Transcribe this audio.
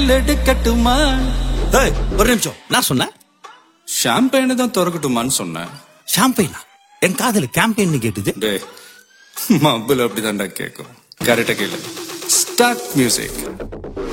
Cocktail எடுக்கட்டுமா? ஏய், ஒரு நிமிஷம். நான் சொன்னேன் ஷாம்பெயினை தான் திறக்கட்டுமான்னு சொன்னேன். ஷாம்பெயினா? என் காதல கேம்பெயின் கேட்டுது. டேய், மబ్బுல அப்படிதான்டா கேட்கும். கரெக்டா கேளு. Start music.